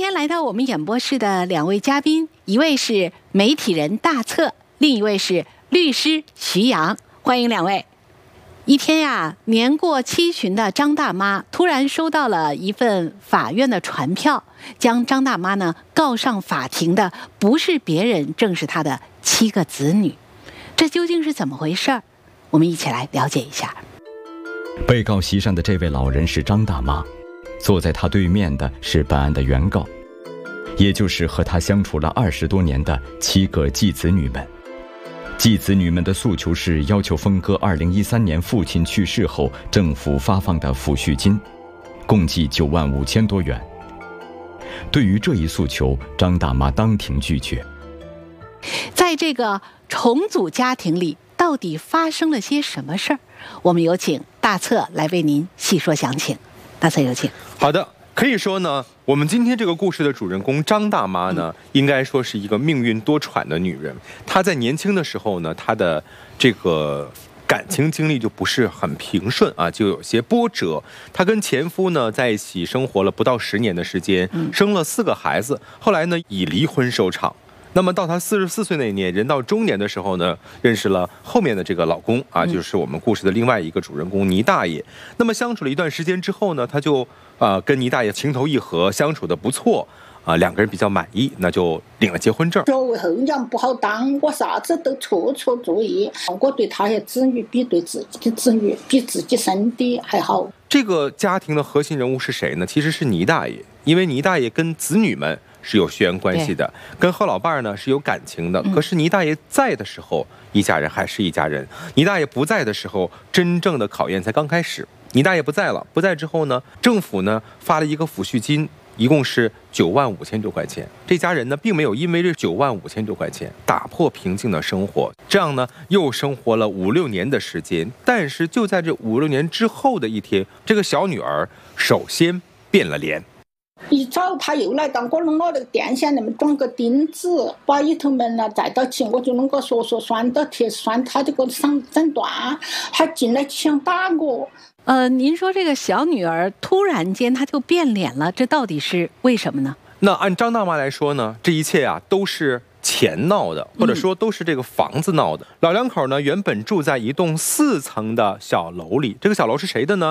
天来到我们演播室的两位嘉宾，一位是媒体人大策，另一位是律师徐阳，欢迎两位。一天呀，年过70旬的张大妈突然收到了一份法院的传票，将张大妈呢告上法庭的不是别人，正是她的7个子女。这究竟是怎么回事？我们一起来了解一下。 被告席上的这位老人是张大妈，坐在她对面的是本案的原告，也就是和她相处了20多年的7个继子女们。继子女们的诉求是要求分割2013年父亲去世后政府发放的抚恤金，共计9万5千多元。对于这一诉求，张大妈当庭拒绝。 在这个重组家庭里，到底发生了些什么事儿？我们有请大策来为您细说详情。大策有请。 好的，可以说呢，我们今天这个故事的主人公张大妈呢，应该说是一个命运多舛的女人。她在年轻的时候呢，她的这个感情经历就不是很平顺啊，就有些波折。她跟前夫呢在一起生活了不到10年的时间，生了4个孩子，后来呢以离婚收场。那么到她44岁那年，人到中年的时候呢，认识了后面的这个老公啊，就是我们故事的另外一个主人公倪大爷。那么相处了一段时间之后呢，她就跟倪大爷情投意合，相处的不错，2个人比较满意，那就领了结婚证。 作为后娘不好当，我啥子都绰绰作业，我对他的子女比对自己的子女比自己生的还好。 这个家庭的核心人物是谁呢？其实是倪大爷，因为倪大爷跟子女们是有血缘关系的，跟何老伴呢是有感情的。可是倪大爷在的时候，一家人还是一家人；倪大爷不在的时候，真正的考验才刚开始。倪大爷不在了，不在之后呢，政府呢发了一个抚恤金，一共是9万5千多块钱。这家人呢，并没有因为这9万5千多块钱打破平静的生活，这样呢，又生活了5、6年的时间。但是就在这5、6年之后的一天，这个小女儿首先变了脸。 一早他又来到我弄了那个电线那么装个钉子，把一头门再到起，我就弄个索拴到铁拴他这个绳整断，他进来想打我。 您说这个小女儿突然间她就变脸了，这到底是为什么呢？ 那按张大妈来说呢，这一切啊都是钱闹的，或者说都是这个房子闹的。老两口呢原本住在一栋4层的小楼里，这个小楼是谁的呢？